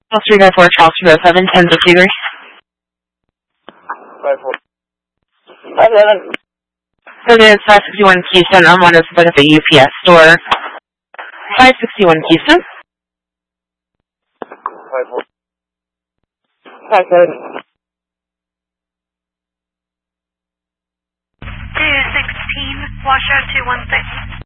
Call 394 Charleston Road 7, 1063. 511. Okay, it's 561 Keystone. I'm on this at the UPS store. 561 Keystone. 570. 216, Washoe 216.